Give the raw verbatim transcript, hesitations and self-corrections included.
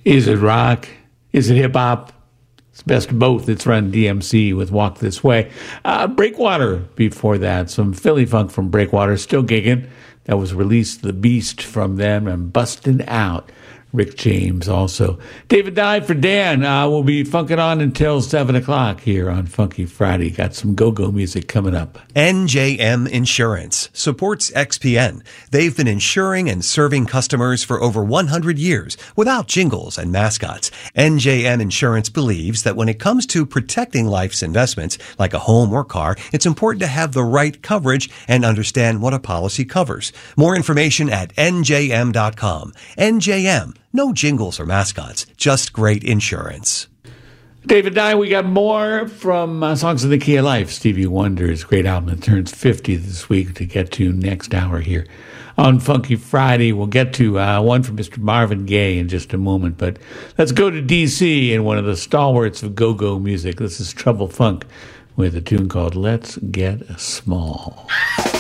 Is it rock? Is it hip-hop? It's best of both. It's Run D M C with Walk This Way. Uh, Breakwater before that. Some Philly funk from Breakwater. Still gigging. That was released The Beast from them and Bustin' Out. Rick James also. David Dye for Dan. Uh, we'll be funking on until seven o'clock here on Funky Friday. Got some go-go music coming up. N J M Insurance supports X P N. They've been insuring and serving customers for over one hundred years without jingles and mascots. N J M Insurance believes that when it comes to protecting life's investments, like a home or car, it's important to have the right coverage and understand what a policy covers. More information at N J M dot com. N J M. No jingles or mascots, just great insurance. David Dye, we got more from uh, Songs in the Key of Life. Stevie Wonder's great album that turns fifty this week to get to next hour here on Funky Friday. We'll get to uh, one from Mister Marvin Gaye in just a moment, but let's go to D C and one of the stalwarts of go-go music. This is Trouble Funk with a tune called Let's Get Small.